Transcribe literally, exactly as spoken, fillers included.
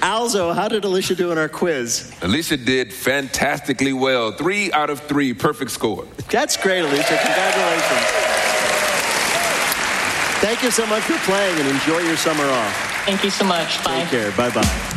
Alzo, how did Alicia do in our quiz? Alicia did fantastically well. Three out of three, perfect score. That's great, Alicia. Congratulations. Thank you so much for playing, and enjoy your summer off. Thank you so much. Bye. Take care. Bye-bye.